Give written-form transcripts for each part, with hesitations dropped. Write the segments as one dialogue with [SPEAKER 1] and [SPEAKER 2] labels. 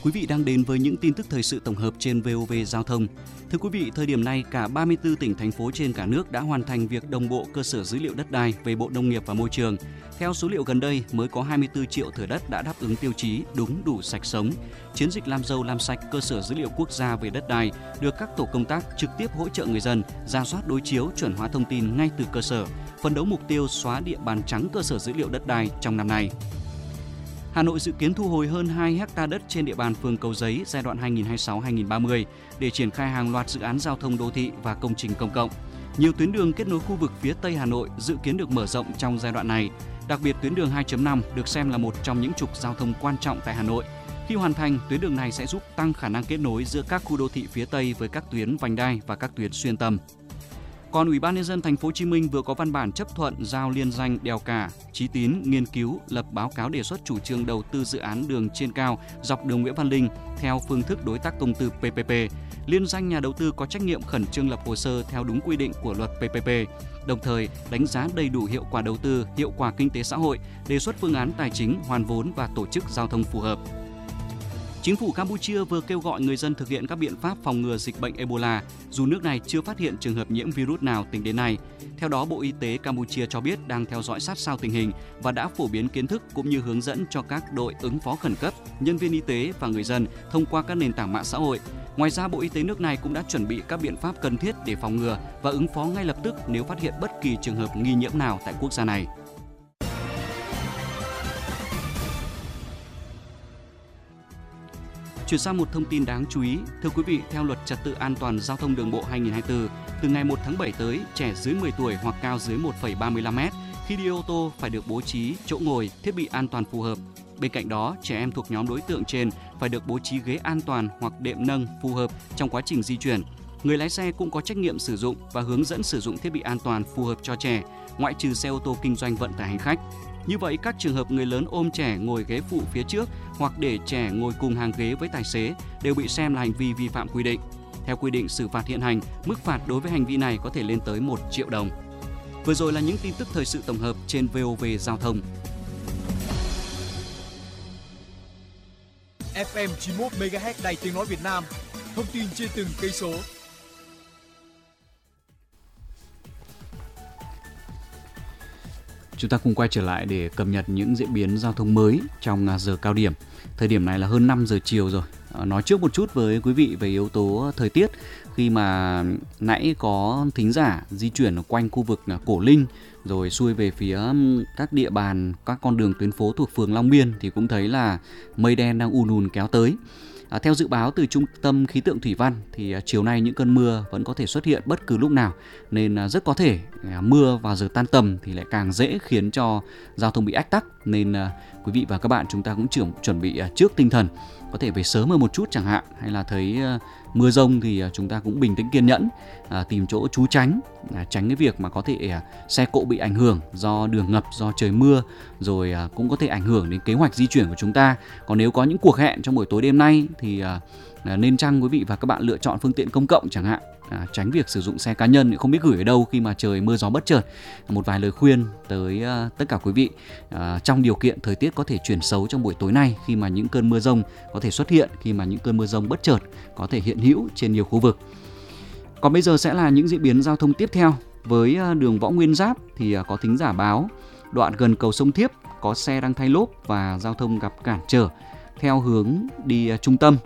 [SPEAKER 1] Quý vị đang đến với những tin tức thời sự tổng hợp trên VOV Giao thông. Thưa quý vị, thời điểm này cả 34 tỉnh thành phố trên cả nước đã hoàn thành việc đồng bộ cơ sở dữ liệu đất đai về Bộ Nông nghiệp và Môi trường. Theo số liệu gần đây, mới có 24 triệu thửa đất đã đáp ứng tiêu chí đúng đủ sạch sống. Chiến dịch làm giàu làm sạch cơ sở dữ liệu quốc gia về đất đai được các tổ công tác trực tiếp hỗ trợ người dân rà soát đối chiếu chuẩn hóa thông tin ngay từ cơ sở, phấn đấu mục tiêu xóa địa bàn trắng cơ sở dữ liệu đất đai trong năm nay. Hà Nội dự kiến thu hồi hơn 2 ha đất trên địa bàn phường Cầu Giấy giai đoạn 2026-2030 để triển khai hàng loạt dự án giao thông đô thị và công trình công cộng. Nhiều tuyến đường kết nối khu vực phía Tây Hà Nội dự kiến được mở rộng trong giai đoạn này. Đặc biệt tuyến đường 2.5 được xem là một trong những trục giao thông quan trọng tại Hà Nội. Khi hoàn thành, tuyến đường này sẽ giúp tăng khả năng kết nối giữa các khu đô thị phía Tây với các tuyến vành đai và các tuyến xuyên tâm. Còn Ủy ban nhân dân thành phố Hồ Chí Minh vừa có văn bản chấp thuận giao liên danh Đèo Cả, Chí Tín nghiên cứu lập báo cáo đề xuất chủ trương đầu tư dự án đường trên cao dọc đường Nguyễn Văn Linh theo phương thức đối tác công tư PPP. Liên danh nhà đầu tư có trách nhiệm khẩn trương lập hồ sơ theo đúng quy định của luật PPP, đồng thời đánh giá đầy đủ hiệu quả đầu tư, hiệu quả kinh tế xã hội, đề xuất phương án tài chính, hoàn vốn và tổ chức giao thông phù hợp. Chính phủ Campuchia vừa kêu gọi người dân thực hiện các biện pháp phòng ngừa dịch bệnh Ebola, dù nước này chưa phát hiện trường hợp nhiễm virus nào tính đến nay. Theo đó, Bộ Y tế Campuchia cho biết đang theo dõi sát sao tình hình và đã phổ biến kiến thức cũng như hướng dẫn cho các đội ứng phó khẩn cấp, nhân viên y tế và người dân thông qua các nền tảng mạng xã hội. Ngoài ra, Bộ Y tế nước này cũng đã chuẩn bị các biện pháp cần thiết để phòng ngừa và ứng phó ngay lập tức nếu phát hiện bất kỳ trường hợp nghi nhiễm nào tại quốc gia này. Chuyển sang một thông tin đáng chú ý, thưa quý vị, theo luật trật tự an toàn giao thông đường bộ 2024, từ ngày 1 tháng 7 tới, trẻ dưới 10 tuổi hoặc cao dưới 1,35 m khi đi ô tô phải được bố trí chỗ ngồi, thiết bị an toàn phù hợp. Bên cạnh đó, trẻ em thuộc nhóm đối tượng trên phải được bố trí ghế an toàn hoặc đệm nâng phù hợp trong quá trình di chuyển. Người lái xe cũng có trách nhiệm sử dụng và hướng dẫn sử dụng thiết bị an toàn phù hợp cho trẻ, ngoại trừ xe ô tô kinh doanh vận tải hành khách. Như vậy, các trường hợp người lớn ôm trẻ ngồi ghế phụ phía trước hoặc để trẻ ngồi cùng hàng ghế với tài xế đều bị xem là hành vi vi phạm quy định. Theo quy định xử phạt hiện hành, mức phạt đối với hành vi này có thể lên tới 1 triệu đồng. Vừa rồi là những tin tức thời sự tổng hợp trên VOV Giao thông.
[SPEAKER 2] FM 91 MHz Đài Tiếng nói Việt Nam. Thông tin trên từng cây số.
[SPEAKER 1] Chúng ta cùng quay trở lại để cập nhật những diễn biến giao thông mới trong giờ cao điểm. Thời điểm này là hơn 5 giờ chiều rồi. Nói trước một chút với quý vị về yếu tố thời tiết. Khi mà nãy có thính giả di chuyển quanh khu vực Cổ Linh rồi xuôi về phía các địa bàn, các con đường tuyến phố thuộc phường Long Biên thì cũng thấy là mây đen đang ùn ùn kéo tới. Theo dự báo từ Trung tâm Khí tượng Thủy văn thì chiều nay những cơn mưa vẫn có thể xuất hiện bất cứ lúc nào, nên rất có thể mưa vào giờ tan tầm thì lại càng dễ khiến cho giao thông bị ách tắc, nên quý vị và các bạn chúng ta cũng chuẩn bị trước tinh thần, có thể về sớm hơn một chút chẳng hạn, hay là thấy mưa rông thì chúng ta cũng bình tĩnh kiên nhẫn, tìm chỗ trú tránh, tránh cái việc mà có thể xe cộ bị ảnh hưởng do đường ngập, do trời mưa, rồi cũng có thể ảnh hưởng đến kế hoạch di chuyển của chúng ta. Còn nếu có những cuộc hẹn trong buổi tối đêm nay thì nên chăng quý vị và các bạn lựa chọn phương tiện công cộng chẳng hạn, tránh việc sử dụng xe cá nhân không biết gửi ở đâu khi mà trời mưa gió bất chợt. Một vài lời khuyên tới tất cả quý vị trong điều kiện thời tiết có thể chuyển xấu trong buổi tối nay, khi mà những cơn mưa rông có thể xuất hiện, khi mà những cơn mưa rông bất chợt có thể hiện hữu trên nhiều khu vực. Còn bây giờ sẽ là những diễn biến giao thông tiếp theo. Với đường Võ Nguyên Giáp thì có thính giả báo đoạn gần cầu Sông Thiếp có xe đang thay lốp và giao thông gặp cản trở theo hướng đi trung tâm.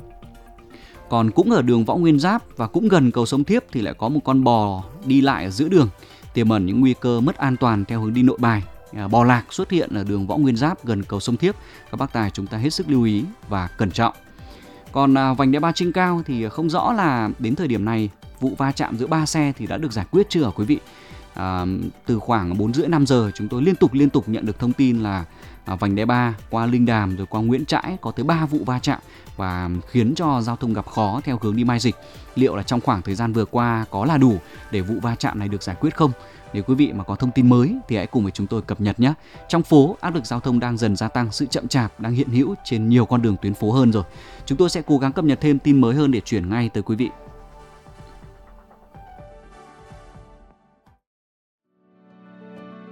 [SPEAKER 1] Còn cũng ở đường Võ Nguyên Giáp và cũng gần cầu Sông Thiếp thì lại có một con bò đi lại ở giữa đường, tiềm ẩn những nguy cơ mất an toàn theo hướng đi Nội Bài. Bò lạc xuất hiện ở đường Võ Nguyên Giáp gần cầu Sông Thiếp. Các bác tài chúng ta hết sức lưu ý và cẩn trọng. Còn vành đai 3 trên cao thì không rõ là đến thời điểm này vụ va chạm giữa 3 xe thì đã được giải quyết chưa hả quý vị? Từ khoảng 4:30-5 giờ chúng tôi liên tục nhận được thông tin là vành đai 3 qua Linh Đàm rồi qua Nguyễn Trãi có tới 3 vụ va chạm và khiến cho giao thông gặp khó theo hướng đi Mai Dịch. Liệu là trong khoảng thời gian vừa qua có là đủ để vụ va chạm này được giải quyết không? Nếu quý vị mà có thông tin mới thì hãy cùng với chúng tôi cập nhật nhé. Trong phố, áp lực giao thông đang dần gia tăng, sự chậm chạp đang hiện hữu trên nhiều con đường tuyến phố hơn rồi. Chúng tôi sẽ cố gắng cập nhật thêm tin mới hơn để chuyển ngay tới quý vị.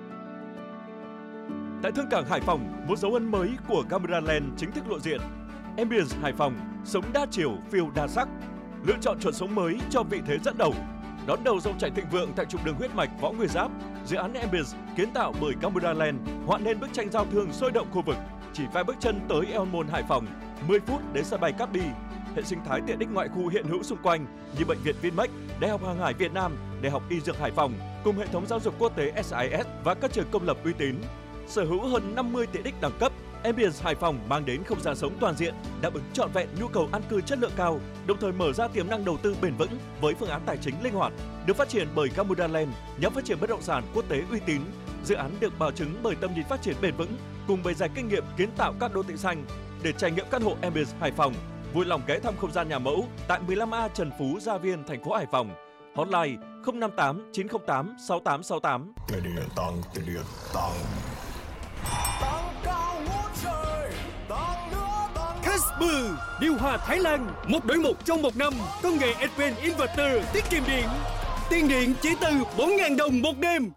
[SPEAKER 3] Tại Thương cảng Hải Phòng, một dấu ấn mới của Camera Land chính thức lộ diện. Ambience Hải Phòng, sống đa chiều, phiêu đa sắc. Lựa chọn chuẩn sống mới cho vị thế dẫn đầu. Đón đầu dòng chảy thịnh vượng tại trục đường huyết mạch Võ Nguyên Giáp, dự án Ambience kiến tạo bởi Cambodia Land họa nên bức tranh giao thương sôi động khu vực. Chỉ vài bước chân tới Eo Môn Hải Phòng, 10 phút đến sân bay Cát Bi. Hệ sinh thái tiện ích ngoại khu hiện hữu xung quanh như bệnh viện Vinmec, Đại học Hàng hải Việt Nam, Đại học Y Dược Hải Phòng cùng hệ thống giáo dục quốc tế SIS và các trường công lập uy tín. Sở hữu hơn 50 tiện ích đẳng cấp, Ambience Hải Phòng mang đến không gian sống toàn diện, đáp ứng trọn vẹn nhu cầu an cư chất lượng cao, đồng thời mở ra tiềm năng đầu tư bền vững với phương án tài chính linh hoạt. Được phát triển bởi Cambodia Land, nhóm phát triển bất động sản quốc tế uy tín. Dự án được bảo chứng bởi tầm nhìn phát triển bền vững cùng bề dày kinh nghiệm kiến tạo các đô thị xanh. Để trải nghiệm căn hộ Ambience Hải Phòng, vui lòng ghé thăm không gian nhà mẫu tại 15A Trần Phú, Gia Viên, thành phố Hải Phòng. Hotline 058 908 6868.
[SPEAKER 4] Casper điều hòa Thái Lan 1 đổi 1 trong 1 năm, công nghệ Advanced Inverter tiết kiệm điện. Tiền điện chỉ từ 4.000 đồng một đêm.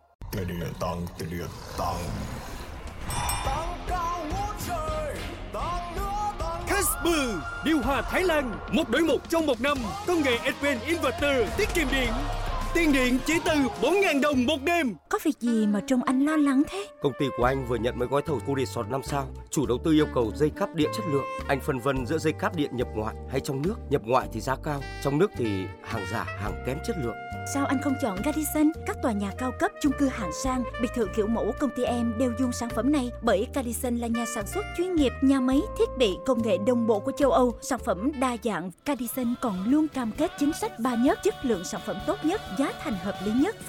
[SPEAKER 4] Casper điều hòa Thái Lan 1 đổi 1 trong 1 năm, công nghệ Advanced Inverter tiết kiệm điện. Tiền điện chỉ từ 4.000 đồng một đêm.
[SPEAKER 5] Có việc gì mà trông anh lo lắng thế?
[SPEAKER 6] Công ty của anh vừa nhận mấy gói thầu khu resort 5 sao. Chủ đầu tư yêu cầu dây cáp điện chất lượng. Anh phân vân giữa dây cáp điện nhập ngoại hay trong nước. Nhập ngoại thì giá cao, trong nước thì hàng giả, hàng kém chất lượng.
[SPEAKER 5] Sao anh không chọn Radisson? Các tòa nhà cao cấp, chung cư hạng sang, biệt thự kiểu mẫu công ty em đều dùng sản phẩm này bởi Radisson là nhà sản xuất chuyên nghiệp, nhà máy thiết bị công nghệ đồng bộ của châu Âu, sản phẩm đa dạng. Radisson còn luôn cam kết chính sách 3 nhất, chất lượng sản phẩm tốt nhất, giá thành hợp lý nhất